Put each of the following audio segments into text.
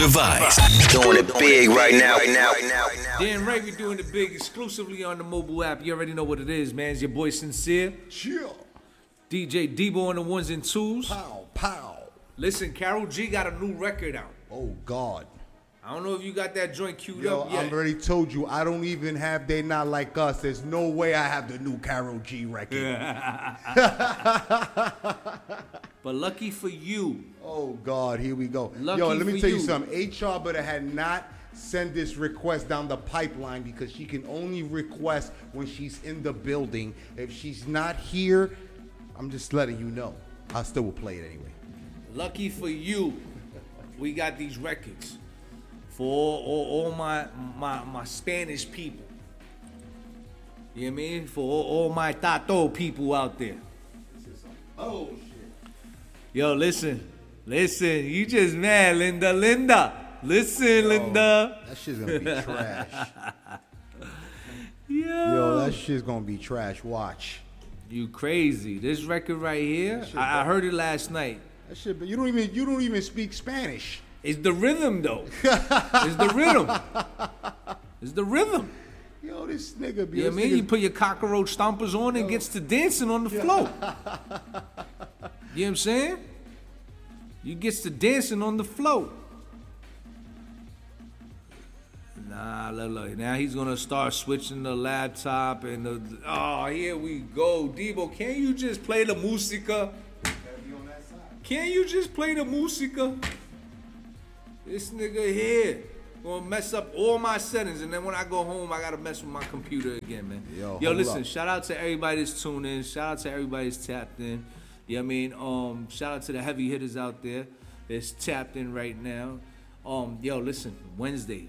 device. Doing it big right now. Damn right, we doing it big exclusively on the mobile app. You already know what it is, man. It's your boy Sincere. Chill. DJ Debo on the ones and twos. Pow, pow. Listen, Karol G got a new record out. Oh, God. I don't know if you got that joint queued Yo, up yet. I already told you, I don't even have They Not Like Us. There's no way I have the new Karol G record. But lucky for you. Oh, God, here we go. Lucky Yo, let me for tell you you. something. HR better had not sent this request down the pipeline because she can only request when she's in the building. If she's not here, I'm just letting you know. I still will play it anyway. Lucky for you, we got these records for all my Spanish people. You know what I mean? For all my Tato people out there. Oh, shit. Yo, listen. You just mad, Linda. Listen, Linda. That shit's gonna be trash. Yo, that shit's gonna be trash. Watch. You crazy. This record right here, I heard it last night. That shit, but you don't even speak Spanish. It's the rhythm, though. It's the rhythm. Yo, this nigga be. You know what I mean? You put your cockroach stompers on and gets to dancing on the floor. You know what I'm saying? You gets to dancing on the floor. Nah, look. Now he's gonna start switching the laptop and here we go. Debo, can you just play the música? Can you just play the música? This nigga here gonna mess up all my settings, and then when I go home, I gotta mess with my computer again, man. Yo, listen, shout out to everybody that's tuned in. Shout out to everybody that's tapped in. You know what I mean? Shout out to the heavy hitters out there that's tapped in right now. Yo, listen, Wednesday,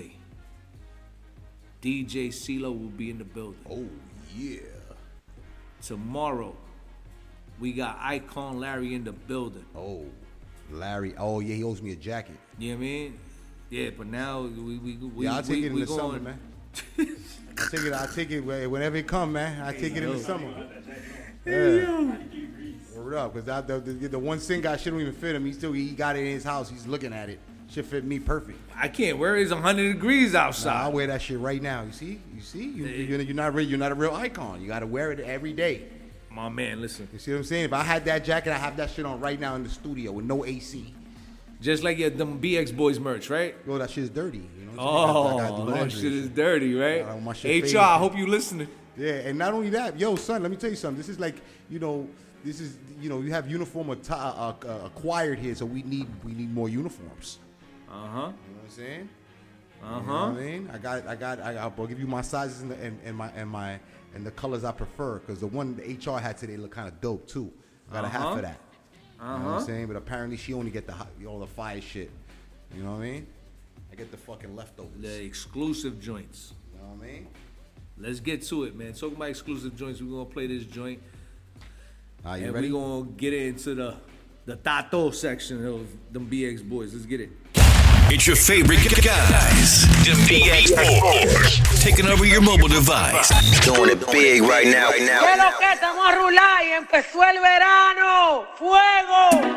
DJ CeeLo will be in the building. Oh, yeah. Tomorrow, we got Icon Larry in the building. Oh, Larry. Oh, yeah, he owes me a jacket. You know what I mean? Yeah, but now I'll take it in the summer, man. I'll take it whenever it come, man. I take it in the summer. Yeah. Word up, because the one sing guy shit don't even fit him. He got it in his house. He's looking at it. Should fit me perfect. I can't wear it. It's 100 degrees outside. Nah, I'll wear that shit right now. You see? You're not a real icon. You got to wear it every day. My man, listen. You see what I'm saying? If I had that jacket, I have that shit on right now in the studio with no AC. Just like them BX Boys merch, right? Yo, that shit is dirty. You know what I mean? That shit is dirty, right? HR, I hope you listening. Yeah, and not only that, yo, son, let me tell you something. This is like, you have uniform acquired here, so we need more uniforms. You know what I'm saying? You know what I mean? I'll give you my sizes and the colors I prefer, because the one the HR had today looked kind of dope too. I got a half of that. You know what I'm saying? But apparently she only get all the fire shit. You know what I mean? I get the fucking leftovers. The exclusive joints. You know what I mean? Let's get to it, man. Talking about exclusive joints, we're gonna play this joint. Are you and ready? We're gonna get into the Tato section of them BX Boys. Let's get it. It's your favorite guys, the BX Boys, taking over your mobile device. Doing it big right now. ¿Qué lo que estamos a rular y empezó el verano? ¡Fuego!